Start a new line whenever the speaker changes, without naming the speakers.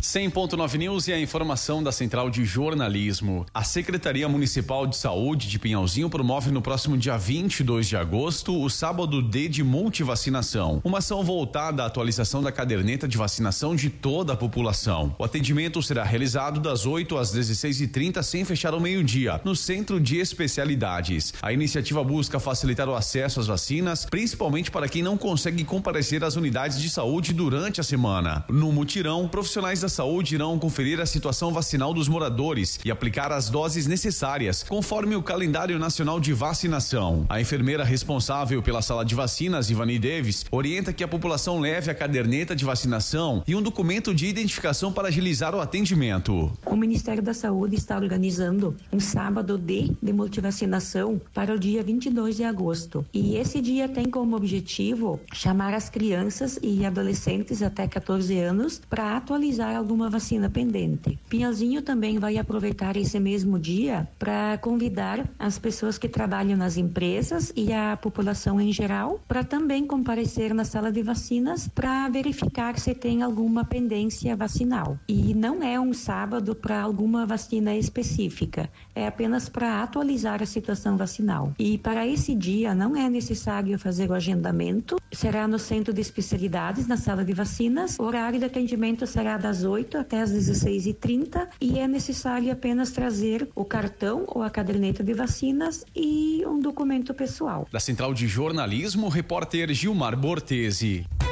100.9 News e a informação da Central de Jornalismo. A Secretaria Municipal de Saúde de Pinhalzinho promove no próximo dia 22 de agosto o sábado D de multivacinação. Uma ação voltada à atualização da caderneta de vacinação de toda a população. O atendimento será realizado das 8 às 16h30 sem fechar ao meio-dia, no Centro de Especialidades. A iniciativa busca facilitar o acesso às vacinas, principalmente para quem não consegue comparecer às unidades de saúde durante a semana. No mutirão, profissionais da saúde irão conferir a situação vacinal dos moradores e aplicar as doses necessárias, conforme o calendário nacional de vacinação. A enfermeira responsável pela sala de vacinas, Ivani Davis, orienta que a população leve a caderneta de vacinação e um documento de identificação para agilizar o atendimento.
O Ministério da Saúde está organizando um sábado de multivacinação para o dia 22 de agosto. E esse dia tem como objetivo chamar as crianças e adolescentes até 14 anos para atualizar alguma vacina pendente. Pinhalzinho também vai aproveitar esse mesmo dia para convidar as pessoas que trabalham nas empresas e a população em geral para também comparecer na sala de vacinas para verificar se tem alguma pendência vacinal. E não é um sábado para alguma vacina específica, é apenas para atualizar a situação vacinal. E para esse dia não é necessário fazer o agendamento, será no Centro de Especialidades, na sala de vacinas. O horário de atendimento será das 8 até as 16h30 e é necessário apenas trazer o cartão ou a caderneta de vacinas e um documento pessoal.
Da Central de Jornalismo, repórter Gilmar Bortesi.